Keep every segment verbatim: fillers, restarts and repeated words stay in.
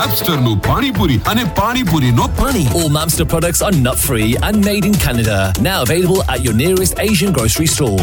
Mamster no Pani Puri and Pani Puri no Pani. All Mamster products are nut-free and made in Canada. Now available at your nearest Asian grocery store.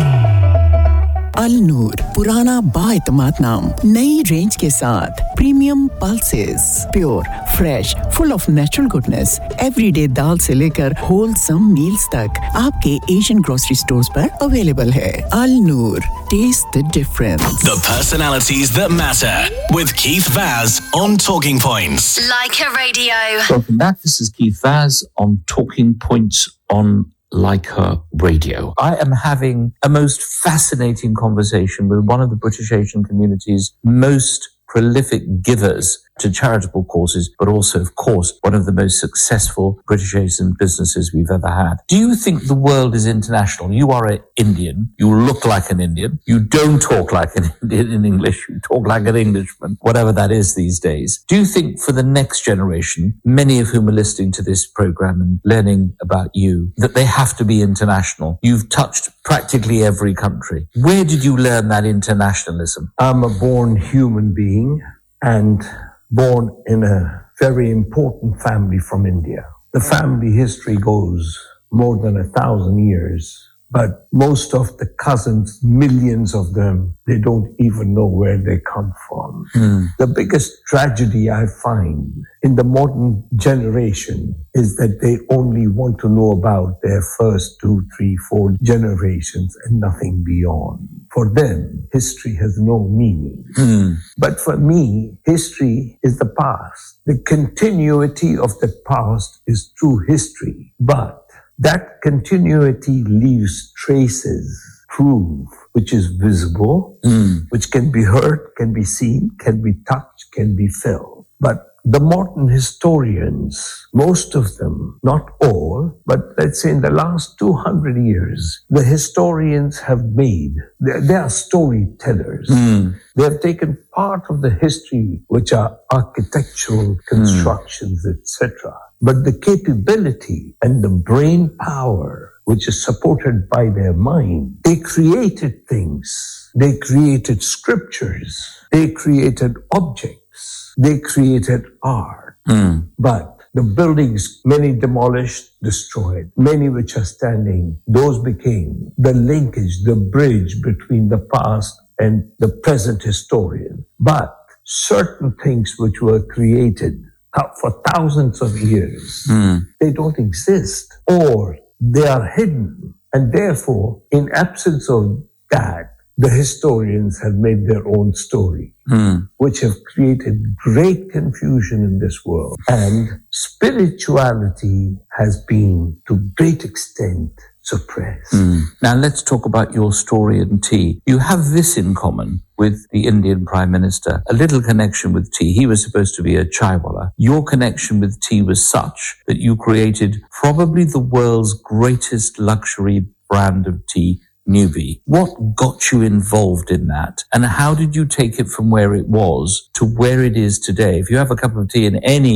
अल नूर पुराना बाएतमाद नाम नई range के साथ premium pulses pure fresh full of natural goodness everyday दाल से लेकर wholesome meals तक आपके Asian grocery stores पर अवेलेबल है अल नूर test the difference The personalities that matter with Keith Vaz on Talking Points. Like a Radio. Welcome back. This is Keith Vaz on Talking Points on Like Her Radio. I am having a most fascinating conversation with one of the British Asian community's most prolific givers to charitable causes, but also, of course, one of the most successful British Asian businesses we've ever had. Do you think the world is international? You are an Indian. You look like an Indian. You don't talk like an Indian in English. You talk like an Englishman, whatever that is these days. Do you think for the next generation, many of whom are listening to this program and learning about you, that they have to be international? You've touched practically every country. Where did you learn that internationalism? I'm a born human being and born in a very important family from India. The family history goes more than a thousand years, but most of the cousins, millions of them, they don't even know where they come from. Mm. The biggest tragedy I find in the modern generation is that they only want to know about their first two, three, four generations and nothing beyond. For them, history has no meaning. Mm. But for me, history is the past. The continuity of the past is true history. But that continuity leaves traces, proof, which is visible, mm. which can be heard, can be seen, can be touched, can be felt. But the modern historians, most of them, not all, but let's say in the last two hundred years, the historians have made, they, they are storytellers. Mm. They have taken part of the history, which are architectural constructions, mm. et cetera. But the capability and the brain power, which is supported by their mind, they created things. They created scriptures. They created objects. They created art. Mm. But the buildings, many demolished, destroyed, many which are standing, those became the linkage, the bridge between the past and the present historian. But certain things which were created for thousands of years, mm. they don't exist, or they are hidden. And therefore, in absence of that, the historians have made their own story, mm. which have created great confusion in this world. And spirituality has been, to great extent, suppressed. Mm. Now let's talk about your story and tea. You have this in common with the Indian Prime Minister, a little connection with tea. He was supposed to be a chaiwala. Your connection with tea was such that you created probably the world's greatest luxury brand of tea, Newbie. What got you involved in that? And how did you take it from where it was to where it is today? If you have a cup of tea in any